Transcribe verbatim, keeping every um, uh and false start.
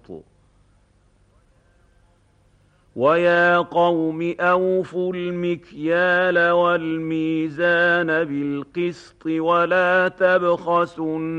القسط ويا قوم أوفوا المكيال والميزان بالقسط ولا تبخسوا